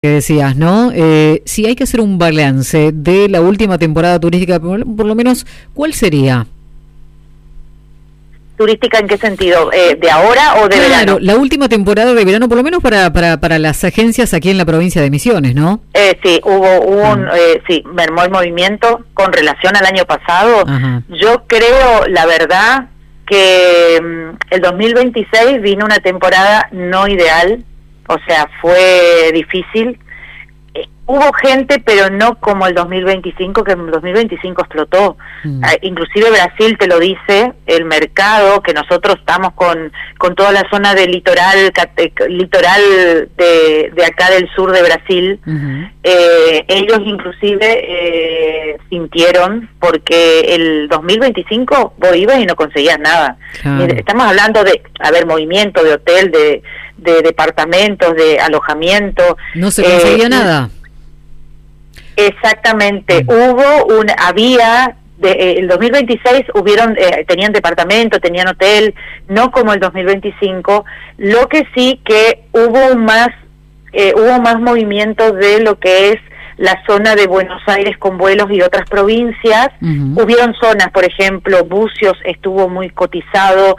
Que decías, ¿no? Si hay que hacer un balance de la última temporada turística, por lo menos, ¿cuál sería? ¿Turística en qué sentido? ¿De ahora o de verano? Claro, la última temporada de verano, por lo menos para las agencias aquí en la provincia de Misiones, ¿no? Sí, hubo sí, mermó el movimiento con relación al año pasado. Ajá. Yo creo, la verdad, que el 2026 vino una temporada no ideal. O sea, fue difícil. Hubo gente, pero no como el 2025, que el 2025 explotó. Inclusive Brasil te lo dice, el mercado, que nosotros estamos con toda la zona del litoral de acá del sur de Brasil. Ellos inclusive sintieron, porque el 2025 vos ibas y no conseguías nada. Claro. Estamos hablando de, movimiento de hotel, de departamentos, de alojamiento. No se conseguía nada. Exactamente. El 2026 tenían departamento, tenían hotel, no como el 2025. Lo que sí que hubo más movimiento de lo que es la zona de Buenos Aires con vuelos y otras provincias. Hubieron zonas, por ejemplo, Bucios estuvo muy cotizado,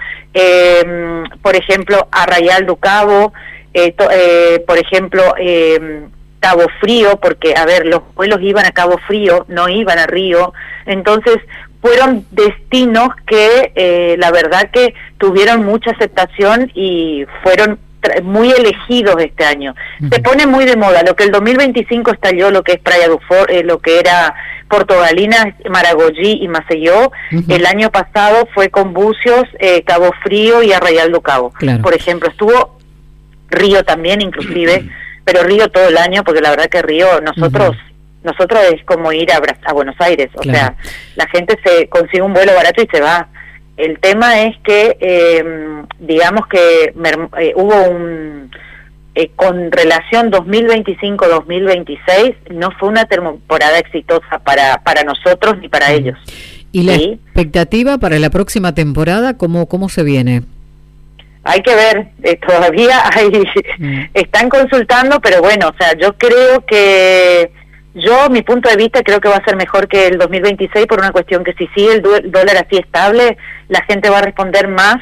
por ejemplo, Arraial do Cabo, por ejemplo, Cabo Frío, porque, los vuelos iban a Cabo Frío, no iban a Río. Entonces, fueron destinos que, la verdad que tuvieron mucha aceptación y fueron muy elegidos este año. Se pone muy de moda lo que el 2025 estalló, lo que es Praia do Forte, lo que era Portogalinas, Maragogi y Maceió. El año pasado fue con Bucios, Cabo Frío y Arraial do Cabo. Claro. Por ejemplo, estuvo Río también, inclusive, pero Río todo el año, porque la verdad que Río, nosotros es como ir a Buenos Aires. O sea, la gente se consigue un vuelo barato y se va. El tema es que, digamos que hubo con relación 2025-2026, no fue una temporada exitosa para nosotros ni para ellos. ¿Y la expectativa para la próxima temporada, cómo se viene? Hay que ver, todavía están consultando, pero bueno, o sea, yo creo que... mi punto de vista, creo que va a ser mejor que el 2026 por una cuestión que si sigue el dólar así estable, la gente va a responder más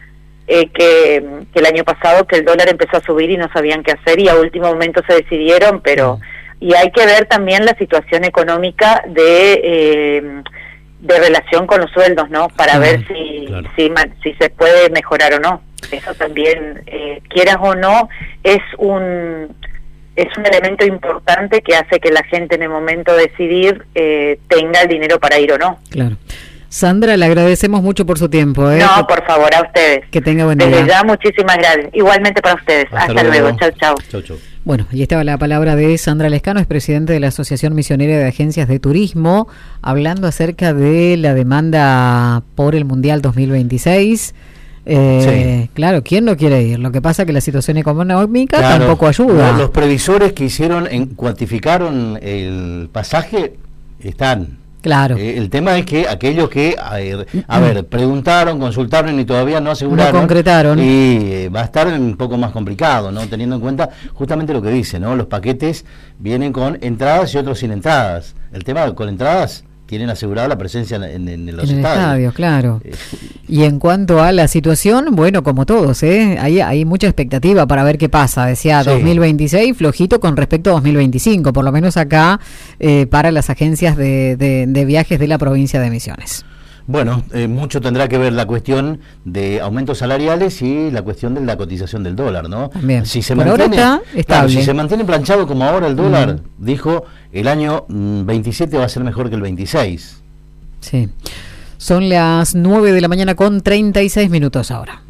que el año pasado, que el dólar empezó a subir y no sabían qué hacer y a último momento se decidieron, pero... Y hay que ver también la situación económica de relación con los sueldos, ¿no? Para ver si se puede mejorar o no. Eso también, quieras o no, es un elemento importante que hace que la gente en el momento de decidir tenga el dinero para ir o no. Claro. Sandra, le agradecemos mucho por su tiempo. No, por favor, a ustedes. Que tenga buen día. Desde ya, muchísimas gracias. Igualmente para ustedes. Hasta luego. Chau. Bueno, y estaba la palabra de Sandra Lescano, es presidente de la Asociación Misionera de Agencias de Turismo, hablando acerca de la demanda por el Mundial 2026. Claro, ¿quién no quiere ir? Lo que pasa es que la situación económica tampoco ayuda. Los previsores que cuantificaron el pasaje están. Claro. El tema es que aquellos que, preguntaron, consultaron y todavía no aseguraron. No concretaron. Y va a estar un poco más complicado, ¿no? Teniendo en cuenta justamente lo que dice, ¿no? Los paquetes vienen con entradas y otros sin entradas. El tema con entradas, tienen asegurada la presencia en los estadios. Claro. Y en cuanto a la situación, bueno, como todos, hay mucha expectativa para ver qué pasa. Decía 2026, flojito con respecto a 2025, por lo menos acá para las agencias de viajes de la provincia de Misiones. Bueno, mucho tendrá que ver la cuestión de aumentos salariales y la cuestión de la cotización del dólar, ¿no? Bien. Si se por mantiene, ahora está estable. Si se mantiene planchado como ahora el dólar, dijo, el año 27 va a ser mejor que el 26. Sí. Son las 9 de la mañana con 36 minutos ahora.